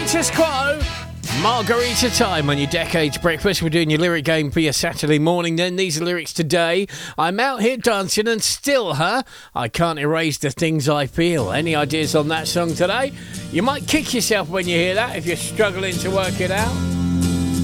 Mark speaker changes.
Speaker 1: Status Quo. Margarita time on your Decades Breakfast. We're doing your lyric game for your Saturday morning then. These are lyrics today. I'm out here dancing and still, I can't erase the things I feel. Any ideas on that song today? You might kick yourself when you hear that if you're struggling to work it out.